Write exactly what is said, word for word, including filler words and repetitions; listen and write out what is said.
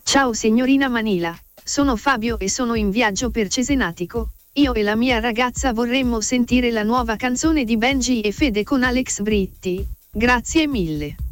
Ciao signorina Manila, sono Fabio e sono in viaggio per Cesenatico. Io e la mia ragazza vorremmo sentire la nuova canzone di Benji e Fede con Alex Britti. Grazie mille.